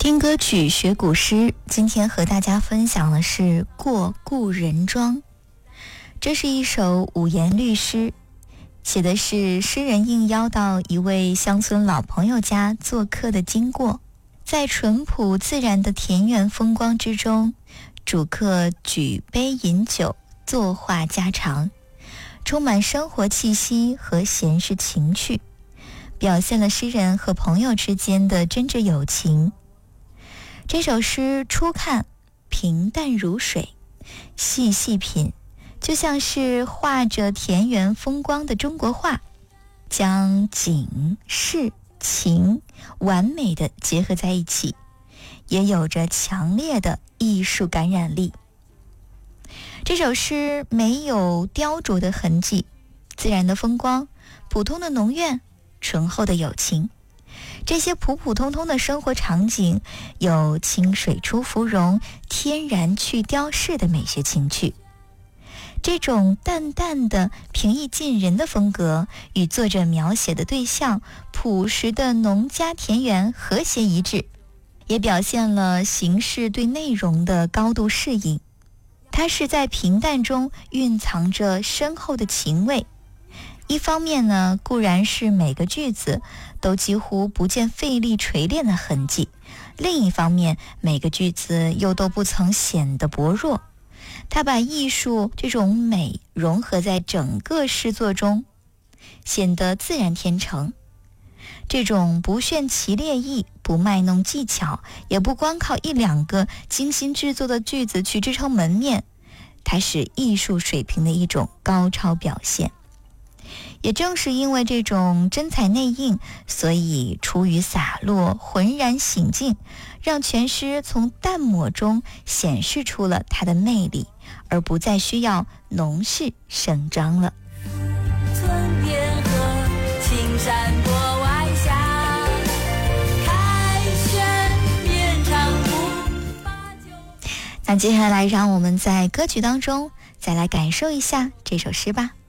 听歌曲学古诗，今天和大家分享的是《过故人庄》。这是一首五言律诗，写的是诗人应邀到一位乡村老朋友家做客的经过。在淳朴自然的田园风光之中，主客举杯饮酒，作话家常，充满生活气息和闲适情趣，表现了诗人和朋友之间的真挚友情。这首诗初看平淡如水，细细品就像是画着田园风光的中国画，将景事情完美的结合在一起，也有着强烈的艺术感染力。这首诗没有雕琢的痕迹，自然的风光，普通的农院，醇厚的友情，这些普普通通的生活场景有清水出芙蓉，天然去雕饰的美学情趣。这种淡淡的平易近人的风格与作者描写的对象朴实的农家田园和谐一致，也表现了形式对内容的高度适应。它是在平淡中蕴藏着深厚的情味。一方面呢，固然是每个句子都几乎不见费力锤炼的痕迹，另一方面每个句子又都不曾显得薄弱。他把艺术这种美融合在整个诗作中，显得自然天成。这种不炫其列意，不卖弄技巧，也不光靠一两个精心制作的句子去支撑门面，它是艺术水平的一种高超表现。也正是因为这种真材内应，所以出语洒落，浑然醒尽，让全诗从淡抹中显示出了它的魅力，而不再需要浓饰盛装了。 村边河，青山过晚霞，开轩面场舞把酒。 那接下来让我们在歌曲当中再来感受一下这首诗吧。